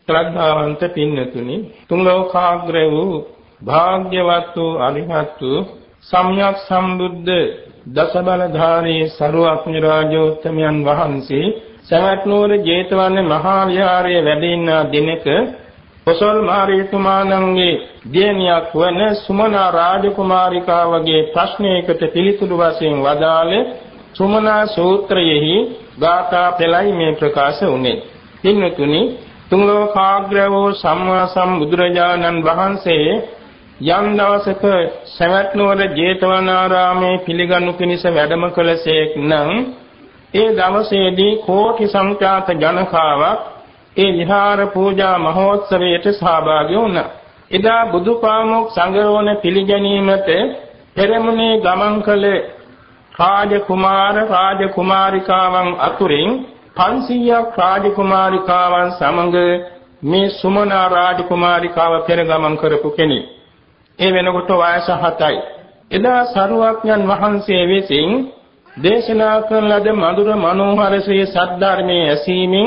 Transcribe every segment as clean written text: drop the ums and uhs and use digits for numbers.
ශ්‍රද්ධාවන්ත පින්නතුනි, තුන් ලෝකාග්‍ර වූ භාග්‍යවත් වූ අරිහත් වූ සම්්‍යක් සම්බුද්ධ දසබලධාරී සරුවක්ඥ රාජෝත්තමයන් වහන්සේ සවැත් නුවර ජේතවන මහා විහාරයේ වැඩ ඉන්න දිනක කොසල් මහරජතුමාණන්ගේ දියණියක් වන සුමනා රාජකුමාරිකාවගේ ප්‍රශ්නයකට පිළිතුරු වශයෙන් වදාළ සුමනා සූත්‍රයෙහි ගාථා පෙළයි මේ ප්‍රකාශ වුණේ. පින්වතුනි, තුන් ලෝකාග්‍ර වූ සම්මා සම්බුදුරජාණන් වහන්සේ යම් දවසක සවැත් නුවර ජේතවනාරාමේ පිළිගනු පිණිස වැඩම කළසේක් නම් ඒ දවසේදී කෝටි සංඛ්‍යාත ජනකාවක් ඒ විහාර පූජා මහෝත්සවයට සහභාගී වුණා. එදා බුදුපාමොක් සංගරවන පිළිගැනීමට පෙරමුණේ ගමන් කළ රාජකුමාර රාජකුමාරිකාවන් අතුරින් 500ක් රාජකුමාරිකාවන් සමග මේ සුමනා රාජකුමාරිකාව පෙර ගමන් කරපු කෙනෙක්. ඒ වෙනකොට වයස 7යි. එදා සරුවක්ඥන් වහන්සේ විසින් දේශනා කරන ලද මధుර මනෝහර ශ්‍රී සද්ධර්මයේ ඇසීමෙන්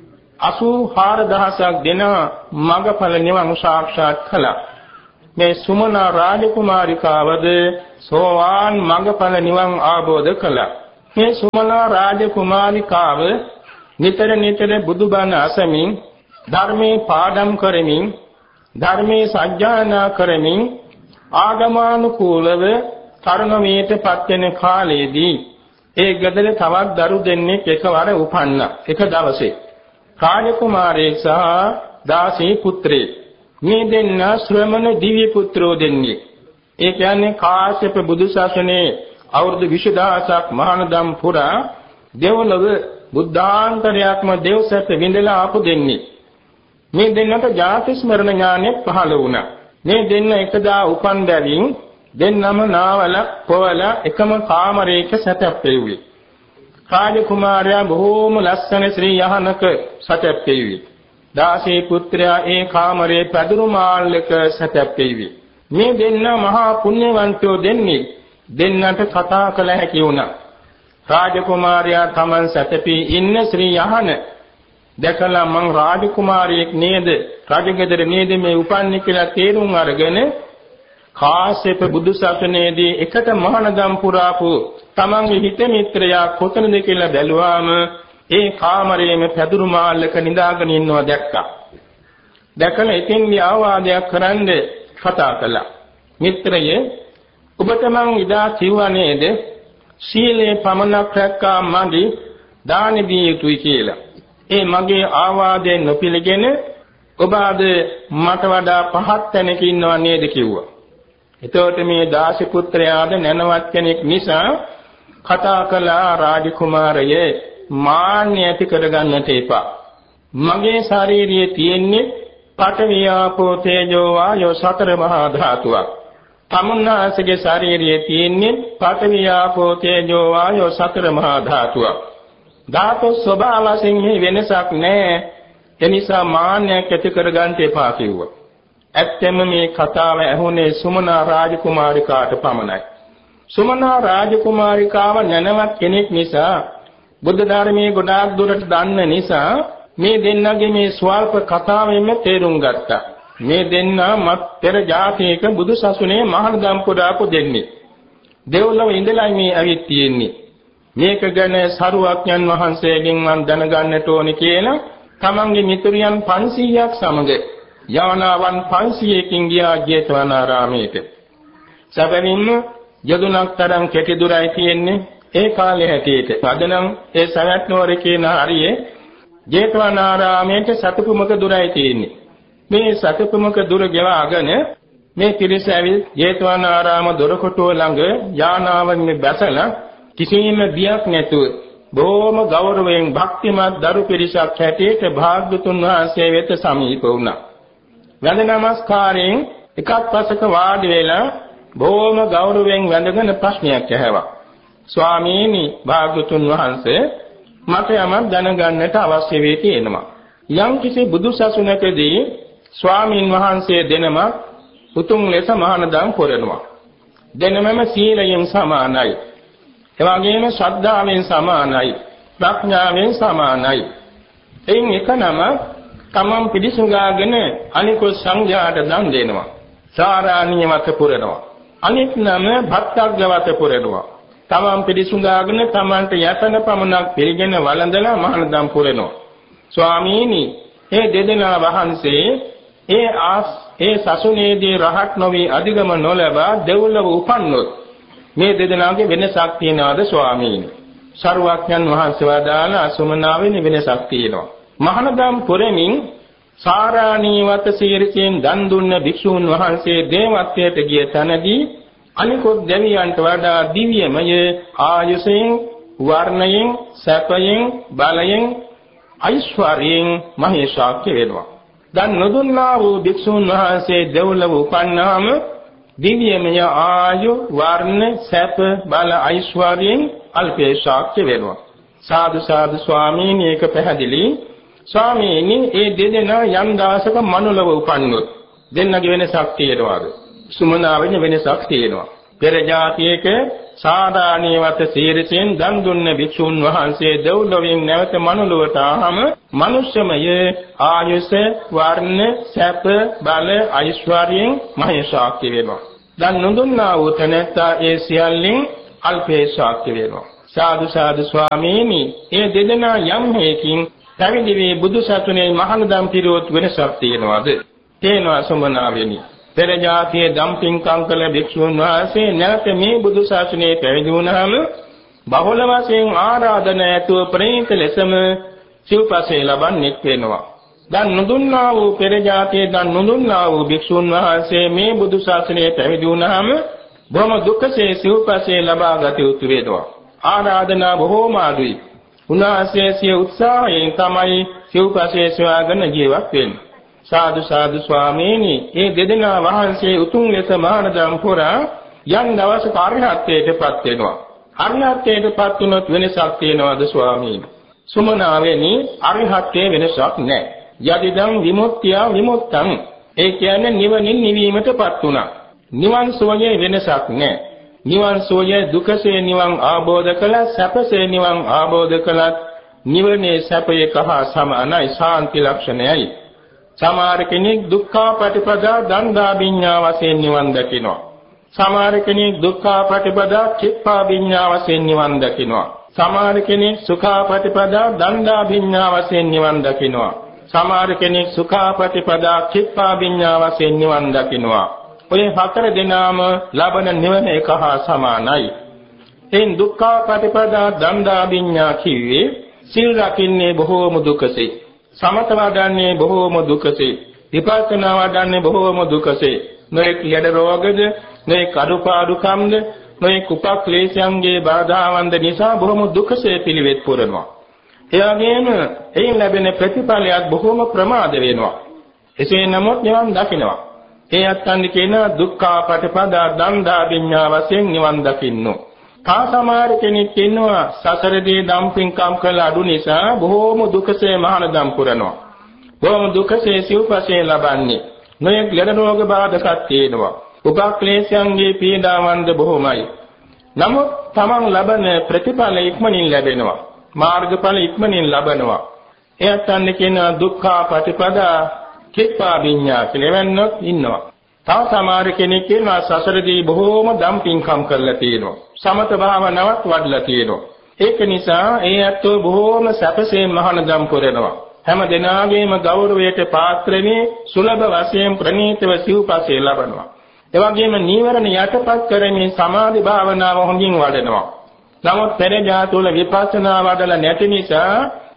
84000ක් දෙන මගඵල නිවන් සාක්ෂාත් කළා. මේ සුමනා රාජකුමාරිකාවද සෝවාන් මගඵල නිවන් ආબોධ කළා. මේ සුමනා රාජකුමාරිකාව නිතර නිතර බුදුබණ අසමින් ධර්මයේ පාඩම් කරමින් ධර්මයේ සත්‍යයනා කරමින් ආගමානුකූලව තරුණමියට පත් වෙන කාලයේදී ඒ ගෙදර තවත් දරු දෙන්නෙක් එකවර උපන්නා. එක දවසේ රාජකුමාරයෙක් සහ දාසී පුත්‍රයෙක්. මේ දෙන්න ශ්‍රමණ දිව්‍ය පුත්‍රෝ දෙන්නේ. ඒ කියන්නේ කාශ්‍යප බුදු සසුනේ අවුරුදු 20000ක් මහානදම් පුරා දෙවොලව බුද්ධාන්තරයක්ම දෙව්සැප විඳලා ආපු දෙන්නේ. මේ දෙන්නට ජාති ස්මරණ ඥානෙ පහළ වුණා. මේ දෙන්න එකදා උපන් බැවින් දෙන්නම නාවල පොවල එකම කාමරයක සැතැප්පෙව්වේ. රාජකුමාරයා බොහෝම ලස්සන ශ්‍රී යහනක සැතැප්පෙව්වේ. දාසී පුත්‍රයා ඒ කාමරයේ පැදුරු මාල්ලක සැතැප්පෙව්වේ. මේ දෙන්න මහා පුණ්‍යවන්තයෝ දෙන්නේ. දෙන්නට කතා කළ හැකි වුණා. රාජකුමාරයා තමන් සැතපී ඉන්න ශ්‍රී යහන දැකලා මං රාජකුමාරියෙක් නේද, රජගෙදර නේද මේ උපන්නේ කියලා තේරුම් අරගෙන කාශ්‍යප බුදු සසුනේදී එකට මහානදම් පුරාපු තමන්ගේ හිත මිත්‍රයා කොතනද කියලා බැලුවාම ඒ කාමරයේම පැදුරු මාල්ලක නිදාගෙන ඉන්නවා දැක්කා. දැකලා ඉතින් ආවාදයක් කරන්න කතා කළා. මිත්‍රයේ, ඔබට මං ඉදා කිව්වා නේද සීලේ පමණක් රැක්කා මදි දාන දිය යුතුයි කියලා. ඒ මගේ ආවාදයෙන් නොපිළගෙන ඔබ අද මට වඩා පහත් තැනක ඉන්නව නේද කිව්වා. එතකොට මේ දාසි පුත්‍රයාද නැනවත් කෙනෙක් නිසා කතා කළා රාජකුමාරයේ මාන්නය ඇති කරගන්නට එපා. මගේ ශාරීරියේ තියෙන්නේ පඨවි ආපෝ තේජෝ වායෝ සතර මහා ධාතුවක්. තමුන්නාසගේ ශාරීරියේ තියෙන්නේ පඨවි ආපෝ තේජෝ වායෝ සතර මහා ධාතුවක්. ධාතු ස්වභාවයෙන් වෙනසක් නැහැ. එනිසා මාන්නයක් ඇති කරගන්න එපා කිව්වා. ඇත්තම මේ කතාව ඇහුනේ සුමනා රාජකුමාරිකාට පමණයි. සුමනා රාජකුමාරිකාව නැනවත් කෙනෙක් නිසා බුද්ධ ධර්මයේ ගොඩාක් දුරට දන්න නිසා මේ දෙන්නගේ මේ ස්වල්ප කතාවෙන්ම තේරුම් ගත්තා. මේ දෙන්න මත් පෙර ජාතියක බුදු සසුනේ මහානදම් පුරාපු දෙන්නේ. දෙව්ලොව ඉඳලා මේ ඇවිත් තියෙන්නේ. මේක ගැන සරුවක්ඥන් වහන්සේගෙන් මම දැනගන්නට ඕනේ කියලා තමන්ගේ මිතුරියන් 500ක් සමග යානාවන් 500කින් ගියා ජේතවනාරාමයට. සැබවින්ම යදුනක් තරම් කෙටි දුරයි තියෙන්නේ ඒ කාලේ හැටියට. අදනම් ඒ සවැත් නුවර කියන හරියේ ජේතවනාරාමයට සතපුමක දුරයි තියෙන්නේ. මේ සතපුමක දුර ගෙවාගෙන මේ පිරිස ඇවිත් ජේතවනාරාම දොරකොටුව ළඟ යානාවෙන් බැසලා කිසිම බියක් නැතුව බොහොම ගෞරවයෙන් භක්තිමත් දරු පිරිසක් හැටියට භාග්‍යතුන් වහන්සේ වෙත සමීප වුණා. වැඳ නමස්කාරයෙන් එකක් පසක වාඩි වෙලා බොහොම ගෞරවයෙන් වැඳගෙන ප්‍රශ්නයක් ඇහුවා. ස්වාමීනි, භාග්‍යතුන් වහන්සේ මට යමක් දැනගන්නට අවශ්‍ය වේ තියෙනවා. යම්කිසි බුදු සසුනකදී ස්වාමීන් වහන්සේ දෙනම උතුම් ලෙස මහානදම් පුරනවා. දෙනමම සීලයෙන් සමානයි. එවාගෙම ශ්‍රද්ධාවෙන් සමානයි. ප්‍රඥාවෙන් සමානයි. එයින් එක නම තමන් පිළිසුඟාගෙන අනිකුත් සංඝයාට දන් දෙනවා. සාරාණීය වත පුරනවා. අනිත් නම භක්තග්ග වත පුරනවා. තමන් පිළිසුඟාගෙන තමන්ට යතන පමණක් පිළිගෙන වළඳලා මහානදම් පුරනවා. ස්වාමීනි, මේ දෙදෙනා වහන්සේ ඒ සසුනේදී රහත් නොවි අධිගම නොලබා දෙව්ලොව උපන්නොත් මේ දෙදෙනාගේ වෙනසක් තියනවාද ස්වාමීනි? සරුවක්ඥන් වහන්සේ වදාළ සුමනාවෙනි වෙනසක් තියෙනවා. මහානදම් පුරමින් සාරාණී වත සීරිතෙන් දන් දුන්න භික්ෂූන් වහන්සේ දේවත්වයට ගිය තැනදී අනිකුත් දෙවියන්ට වඩා දිව්‍යමය ආයුෂයෙන්, වර්ණයෙන්, සැපයෙන්, බලයෙන්, ඓශ්වර්යයෙන් මහේශාක්‍ය වෙනවා. දන් නොදුන්නා වූ භික්ෂූන් වහන්සේ දෙව්ලොව උපන්නාම දිව්‍යමය ආයු, වර්ණ, සැප, බල, ඓශ්වර්යයෙන් අල්පේශාක්‍ය වෙනවා. සාදු සාදු ස්වාමීනි, ඒක පැහැදිලි. ස්වාමීනි, ඒ දෙදෙනා යම් දාසක මනුලව උපන්නොත් දෙන්නගේ වෙනසක් තියෙනවාද? සුමනාවෙන් වෙනසක් තියෙනවා. පෙර ජාතියක සාදානීය වත සීරිතෙන් දන් දුන්න භික්ෂුන් වහන්සේ දෙව්ලොවින් නැවත මනුලවට ආවම මනුෂ්‍යමය ආයුෂ, වර්ණ, සැප, බල, ඓශ්වර්යයෙන් මහේශාක්‍ය වෙනවා. දන් නොදුන්නා වූ තැනැත්තා ඒ සියල්ලෙන් අල්පේශාක්‍ය වෙනවා. සාදු සාදු ස්වාමීනි, ඒ දෙදෙනා යම් හේකින් පැවිදි වී බුදු සසුනේ මහානදම් පිරුවොත් වෙනසක් තියෙනවද? තේනවා සමනාවෙනි. පෙර ජාතියේ දම්පින්කම් කළ භික්ෂුන් වහන්සේ නැවත මේ බුදු සසුනේ පැවිදි වුණාම බහුල වශයෙන් ආරාධනා ඇතුව ප්‍රණීත ලෙසම සිව්පසේ ලබන්නේ වෙනවා. දන් නොදුන්නා වූ පෙර ජාතියේ දන් නොදුන්නා වූ භික්ෂුන් වහන්සේ මේ බුදු සසුනේ පැවිදි වුණාම බොහොම දුක්ඛසේ සිව්පසේ ලබා ගත යුතු වෙනවා. ආරාධනා බොහෝම අඩුයි. උන්වහන්සේ සිය උත්සාහයෙන් තමයි සිව්පසේ සොයාගෙන ජීවත් වෙන්නේ. සාදු සාදු ස්වාමීනි, ඒ දෙදෙනා වහන්සේ උතුම් ලෙස මහානදම් පුරා යම් දවසක අරිහත්ත්වයටපත් වෙනවා. අරිහත්ත්වයටපත් වුණොත් වෙනසක් තියෙනවද ස්වාමීනි? සුමනාවෙනි, අරිහත්ත්වයේ වෙනසක් නැහැ. යදිදං විමුක්තිය විමුක්තං, ඒ කියන්නේ නිවනින් නිවීමටපත් වුණා. නිවන් සෝයේ වෙනසක් නැහැ. නිවන් සෝයේ දුකසේ නිවන් ආબોධ කළා, සැපසේ නිවන් ආબોධ කළත් නිවනේ සැපයේ කහ සමානයි, ශාන්ති ලක්ෂණයයි. සමහර කෙනෙක් දුක්ඛාපටිපදා දණ්ඩාභිඥා වශයෙන් නිවන් දකිනවා. සමහර කෙනෙක් දුක්ඛාපටිපදා චිත්තාභිඥා වශයෙන් නිවන් දකිනවා. සමහර කෙනෙක් සුඛාපටිපදා දණ්ඩාභිඥා වශයෙන් නිවන් දකිනවා. සමහර කෙනෙක් සුඛාපටිපදා චිත්තාභිඥා වශයෙන් නිවන් දකිනවා. ඔය හතර දෙනාම ලබන නිවන එක හා සමානයි. එයින් දුක්ඛාපටිපදා දණ්ඩාභිඥා කිව්වේ සිල් රකින්නේ බොහෝම දුකසේ. සමත වඩන්නේ බොහෝම දුකසේ. විපස්සනා වඩන්නේ බොහෝම දුකසේ. නොඑක් ලෙඩ රෝගද, නොඑක් අඩුපාඩුකම්ද, නොඑක් උපක්ලේශයන්ගේ බාධාවන්ද නිසා බොහෝම දුකසේ පිළිවෙත් පුරනවා. ඒ වගේම එයින් ලැබෙන ප්‍රතිඵලයක් බොහෝම ප්‍රමාද වෙනවා. එසේ නමුත් නිවන් දකින්නවා. ඒ අත්යන් කියන දුක්ඛාපටිපදා දණ්ඩාභිඥා වශයෙන් නිවන් දකින්නෝ. තා සමහර කෙනෙක් ඉන්නවා සසරදී දම්පින්කම් කළ අඩු නිසා බොහෝම දුකසේ මහානදම් පුරනවා. බොහෝම දුකසේ සිව්පසේ ලබන්නේ. නොයෙක් ලෙඩ රෝග බාධකත් තියෙනවා. උපක්ලේශයන්ගේ පීඩාවන්ද බොහෝමයි. නමුත් තමන් ලබන ප්‍රතිඵල ඉක්මනින් ලැබෙනවා. මාර්ගඵල ඉක්මනින් ලබනවා. එයත් අන්නේ කියන දුක්ඛාපටිපදා චිත්තාභිඥා කියලා ඉන්නවා. තව සමහර කෙනෙක් ඉන්නවා සසරදී බොහෝම දම්පින්කම් කරලා තියෙනවා. සමත භාවනාවක් වඩලා තියෙනවා. ඒක නිසා ඒ ඇත්තෝ බොහෝම සැපසේ මහානදම් පුරනවා. හැම දිනාගේම ගෞරවයට පාත්‍ර වී සුලභ වශයෙන් ප්‍රණීතව සිව්පසේ ලබනවා. ඒ වගේම නීවරණ යටපත් කරමින් සමාධි භාවනාව හොඳින් වඩනවා. නමුත් පෙර ජාතුල විපස්සනා වඩලා නැති නිසා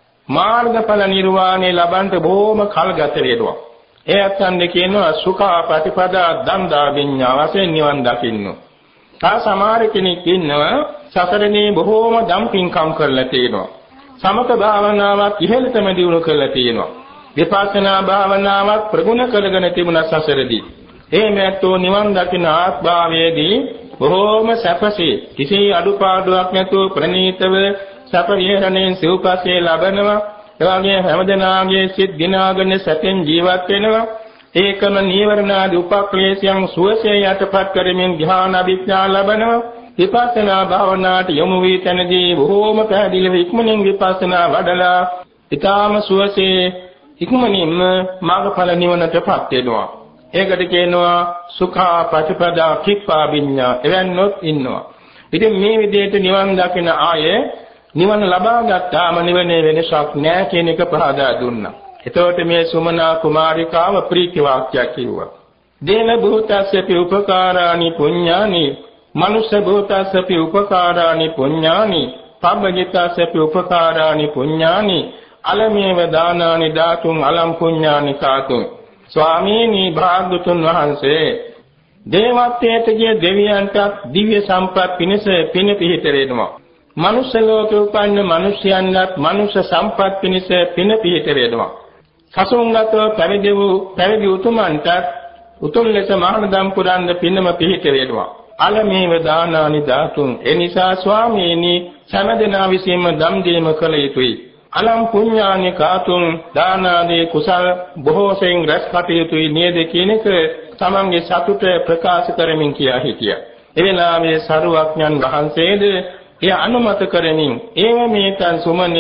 මාර්ගඵල නිර්වාණය ලබන්නට බොහෝම කල් ගත වෙනවා. ඒ අත්න්නේ කියනවා සුඛාපටිපදා දණ්ඩාභිඥා වශයෙන් නිවන් දකින්න. තා සමහර කෙනෙක් ඉන්නවා සසරනේ බොහෝම දම්පින්කම් කරලා තියෙනවා. සමත භාවනාවක් ඉහළටම දියුණු කරලා තියෙනවා. විපස්සනා භාවනාවක් ප්‍රගුණ කරගෙන තිබුණා සසරදී. එහෙමැත්තෝ නිවන් දකින ආත්භාවයේදී බොහෝම සැපසේ කිසි අඩුපාඩුවක් නැතුව ප්‍රණීතව සැප විහරණයෙන් සිව්පසේ ලබනවා. එවාගේ හැමදෙනාගේ සිත් දිනාගෙන සැපෙන් ජීවත් වෙනවා. ඒකම නීවරණාදී උපක්ලේශයන් සුවසේ යටපත් කරමින් ධ්‍යාන අභිඥා ලබනවා. විපස්සනා භාවනාවට යොමු වී තැනදී බොහෝම පැහැදිලිව ඉක්මනින් විපස්සනා වඩලා ඊටාම සුවසේ ඉක්මනින්ම මාර්ගඵල නිවනටපත් වෙනවා. ඒකට කියනවා සුඛා පටිපදා කිප්පා විඤ්ඤා. එවන්නොත් ඉන්නවා. ඉතින් මේ විදිහට නිවන් දකින ආයේ නිවන ලබා ගත්තාම නිවනේ වෙනසක් නැහැ කියන එක පහදා දුන්නා. එතකොට මේ සුමනා කුමාරිකාව ප්‍රීති වාක්‍යයක් කිව්වා. දේන භූතස්සපි උපකාරානි පුඤ්ඤානි මනුෂ්‍ය භූතස්සපි උපකාරානි පුඤ්ඤානි පබ්බජිතස්සපි උපකාරානි පුඤ්ඤානි අලමේව දානානි දාතුං අලම් පුඤ්ඤානි කාතුං. ස්වාමීනි භාග්‍යතුන් වහන්සේ දේවත්වයට ගිය දෙවියන්ට දිව්‍ය සම්පත් පිණිස පින පිහිට වෙනවා. මනුෂ්‍ය ලෝකේ උපන්න මිනිසයන්ට මනුෂ්‍ය සම්පත් පිණිස පින පිහිට වෙනවා. සසුන්ගතව පැවිදි උතුමන්ට උතුම් ලෙස මහානදම් පුරන්න පිනම පිහිට වෙනවා. අලමේව දානානි දාතුං. ඒ නිසා ස්වාමීනි සෑම විසින්ම දම් දීම කළ යුතුයි. අලම් පුඤ්ඤානි කාතුං දානාදී කුසල බොහෝ සෙයින් රැස් කටයුතුයි නේද කියන එක තමන්ගේ සතුට ප්‍රකාශ කරමින් කියා හිටියා. ඒ වෙලාවේ සරුවඥන් වහන්සේද එය අනුමත කරමින් ඒව මේතං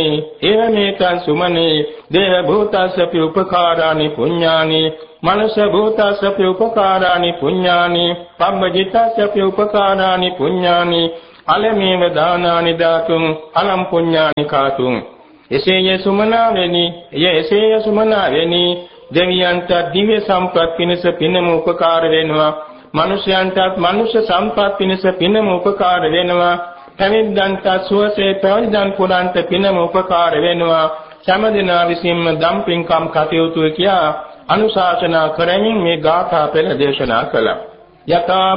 සුමනේ දේව භූතස්සපි උපකාරානි පුඤ්ඤානි මනුෂ්‍ය භූතස්සපි උපකාරානි පුඤ්ඤානි පබ්බජිතස්සපි උපකාරානි පුඤ්ඤානි අලමේව දානානි දාතුං අලම් පුඤ්ඤානි කාතුං. එසේය සුමනා වෙනි දෙවියන්ට දිව්‍ය සම්පත් පිණිස පිනම උපකාර වෙනවා. මනුෂ්‍යයන්ටත් මනුෂ්‍ය සම්පත් පිණිස පිනම උපකාර වෙනවා. පැවිද්දන්ට සුවසේ පැවිද්දන් පුරන්ට පිනම උපකාර වෙනවා. සෑම විසින්ම දම් පින්කම් කටයුතු කියා අනුශාසනා කරමින් මේ ගාථා පෙළ දේශනා කළා. යතා